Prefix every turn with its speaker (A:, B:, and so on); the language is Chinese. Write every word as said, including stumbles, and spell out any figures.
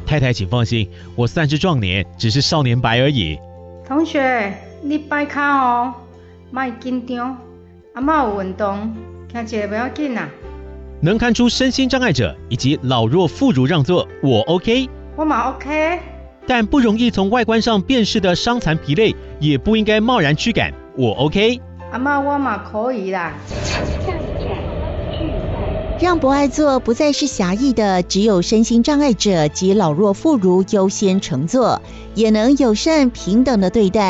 A: 太太请放心，我算是壮年，只是少年白而已。
B: 同学，你摆脚哦，莫紧张，阿嬷有运动，听一下不要紧啦。
A: 能看出身心障碍者以及老弱妇孺让座，我 OK。
B: 我嘛 OK。
A: 但不容易从外观上辨识的伤残疲累，也不应该贸然驱赶，我 OK。
B: 阿嬷，我嘛可以啦。
C: 让博爱座不再是狭义的，只有身心障碍者及老弱妇孺优先乘坐，也能友善平等的对待